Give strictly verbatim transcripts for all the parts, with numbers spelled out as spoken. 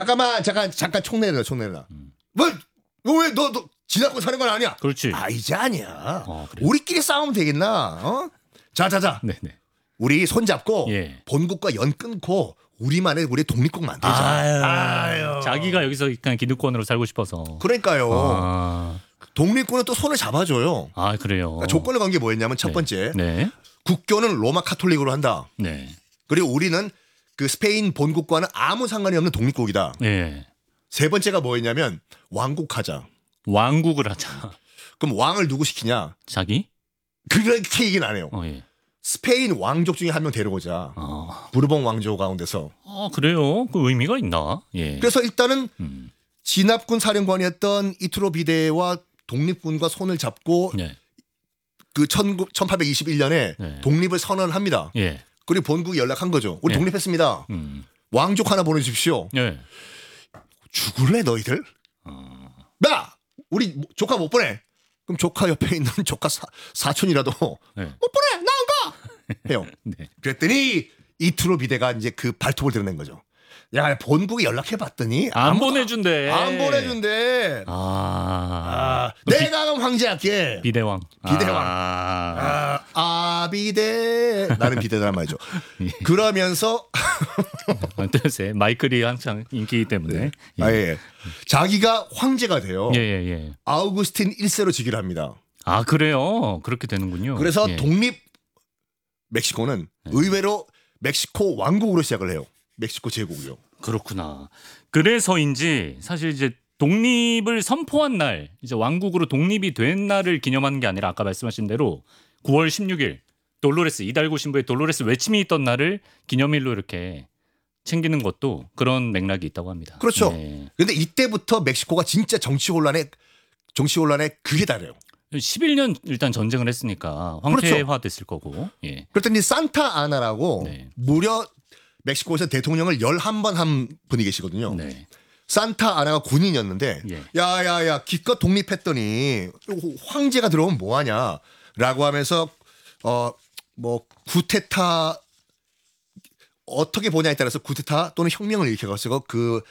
잠깐만 잠깐 잠깐 총 내려라 총 내려라. 음. 뭐왜너 너 지나고 사는 건 아니야? 그렇지. 아 이제 아니야. 어, 그래. 우리끼리 싸우면 되겠나? 어? 자자자. 네네. 우리 손 잡고 예. 본국과 연 끊고 우리만의 우리 독립국 만들자. 아유, 아유. 자기가 여기서 그냥 기득권으로 살고 싶어서. 그러니까요. 아, 독립군은 또 손을 잡아줘요. 아 그래요. 그러니까 조건을 건 게 뭐였냐면 첫 네. 번째 네. 국교는 로마 카톨릭으로 한다. 네. 그리고 우리는 그 스페인 본국과는 아무 상관이 없는 독립국이다. 네. 세 번째가 뭐였냐면 왕국하자. 왕국을 하자. 그럼 왕을 누구 시키냐? 자기? 그렇게 얘기는 안 해요. 어 예. 스페인 왕족 중에 한 명 데려오자. 아, 부르봉 왕조 가운데서. 아 그래요. 그 의미가 있나? 예. 그래서 일단은 음. 진압군 사령관이었던 이투로 비데와 독립군과 손을 잡고 네. 그 천팔백이십일 년에 네. 독립을 선언합니다. 예. 그리고 본국이 연락한 거죠. 우리 네. 독립했습니다. 음. 왕족 하나 보내주십시오. 예. 죽을래 너희들? 어. 나 우리 조카 못 보내. 그럼 조카 옆에 있는 조카 사, 사촌이라도 네. 못 보내 나온 거 해요. 네. 그랬더니 이투로 비데가 이제 그 발톱을 드러낸 거죠. 야 본국에 연락해봤더니 안 아무도 보내준대. 안 보내준대. 아. 아, 그 내가 그럼 황제할게. 비, 비대왕. 비대왕. 아. 아, 아비데 나는 비데란 말이죠. 예. 그러면서 뜻에 마이클이 한창 인기이기 때문에. 예. 아, 예. 자기가 황제가 돼요. 예, 예, 예. 아우구스틴 일 세로 즉위를 합니다. 아, 그래요. 그렇게 되는군요. 그래서 예. 독립 멕시코는 의외로 멕시코 왕국으로 시작을 해요. 멕시코 제국이요. 그렇구나. 그래서인지 사실 이제 독립을 선포한 날, 이제 왕국으로 독립이 된 날을 기념하는 게 아니라 아까 말씀하신 대로 구월 십육일 돌로레스 이달고 신부의 돌로레스 외침이 있던 날을 기념일로 이렇게 챙기는 것도 그런 맥락이 있다고 합니다. 그렇죠. 네. 근데 이때부터 멕시코가 진짜 정치 혼란에 정치 혼란에 그게 다래요. 십일 년 일단 전쟁을 했으니까 황폐화 됐을 거고. 예. 그랬더니 산타 아나라고 네. 무려 멕시코에서 대통령을 열한 번 한 분이 계시거든요. 네. 산타 아나가 군인이었는데 예. 야야야 기껏 독립했더니 황제가 들어오면 뭐하냐라고 하면서 어 뭐 구테타 어떻게 보냐에 따라서 구테타 또는 혁명을 일으켜가지고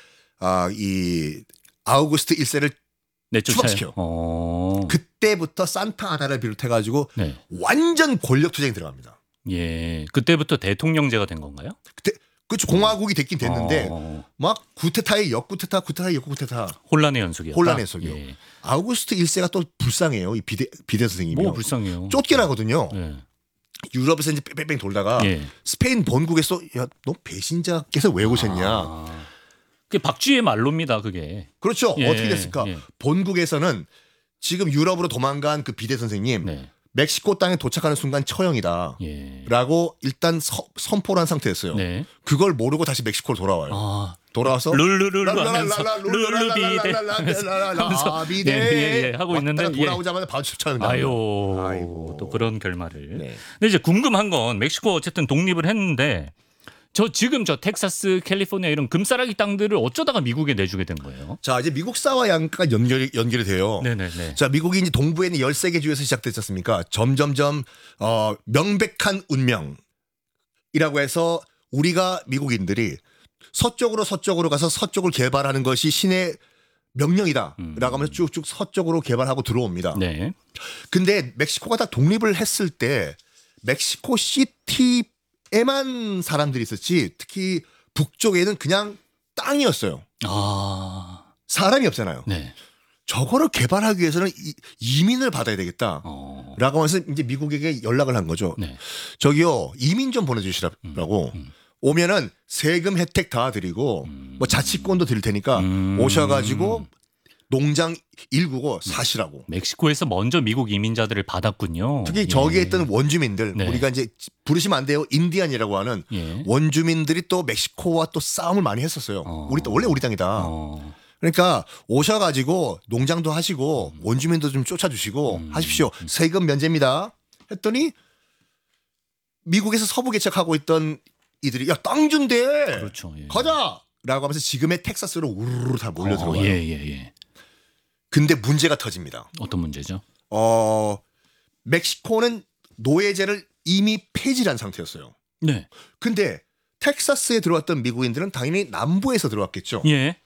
그아이 아우구스트 일 세를 내쫓아요. 추방시켜. 어. 그때부터 산타 아나를 비롯해가지고 네. 완전 권력 투쟁이 들어갑니다. 예. 그때부터 대통령제가 된 건가요? 그때 그렇죠 공화국이 됐긴 됐는데 어. 막 구테타의 역구테타 구테타의 역구테타 혼란의 연속이었다. 혼란의 연속이요. 예. 아우구스트 일 세가 또 불쌍해요. 이 비대 비대 선생님이 뭐 불쌍해요. 쫓겨나거든요. 예. 유럽에서 이제 뺑뺑뺑 돌다가 예. 스페인 본국에서 야 너 배신자께서 왜 오셨냐? 아. 그게 박쥐의 말로입니다. 그게. 그렇죠. 예, 어떻게 됐을까? 예. 본국에서는 지금 유럽으로 도망간 그 비대 선생님 네. 멕시코 땅에 도착하는 순간 처형이다. 예. 라고 일단 서, 선포를 한 상태였어요. 네. 그걸 모르고 다시 멕시코로 돌아와요. 아. 돌아와서 룰루룰루 하면서 룰루비데 하면서 아비데 예, 예, 예, 하고 있는데 왔다가 돌아오자마자 바로 쫓아는 아유, 아이고. 또 그런 결말을. 네. 근데 이제 궁금한 건 멕시코 어쨌든 독립을 했는데 저 지금 저 텍사스, 캘리포니아 이런 금싸라기 땅들을 어쩌다가 미국에 내주게 된 거예요? 자 이제 미국사와 약간 연결이 연결이 돼요. 네네네. 자 미국이 이제 동부에 있는 열세 개 주에서 시작됐지 않습니까? 점점점 어, 명백한 운명이라고 해서 우리가 미국인들이 서쪽으로 서쪽으로 가서 서쪽을 개발하는 것이 신의 명령이다라고 음. 하면서 쭉쭉 서쪽으로 개발하고 들어옵니다. 네. 근데 멕시코가 다 독립을 했을 때 멕시코 시티에만 사람들이 있었지 특히 북쪽에는 그냥 땅이었어요. 아. 사람이 없잖아요. 네. 저거를 개발하기 위해서는 이, 이민을 받아야 되겠다. 어. 라고 하면서 이제 미국에게 연락을 한 거죠. 네. 저기요 이민 좀 보내주시라고 음, 음. 오면은 세금 혜택 다 드리고 음. 뭐 자치권도 드릴 테니까 음. 오셔가지고 농장 일구고 사시라고. 멕시코에서 먼저 미국 이민자들을 받았군요. 특히 예. 저기에 있던 원주민들 네. 우리가 이제 부르시면 안 돼요 인디안이라고 하는 예. 원주민들이 또 멕시코와 또 싸움을 많이 했었어요. 어. 우리 원래 우리 땅이다. 어. 그러니까 오셔가지고 농장도 하시고 원주민도 좀 쫓아주시고 음. 하십시오. 세금 면제입니다. 했더니 미국에서 서부 개척하고 있던 이들이 야 땅 준대. 그렇죠. 예. 가자. 라고 하면서 지금의 텍사스로 우르르 다 몰려 들어와요. 어, 예, 예, 예. 근데 문제가 터집니다. 어떤 문제죠? 어, 멕시코는 노예제를 이미 폐지한 상태였어요. 네. 근데 텍사스에 들어왔던 미국인들은 당연히 남부에서 들어왔겠죠. 예.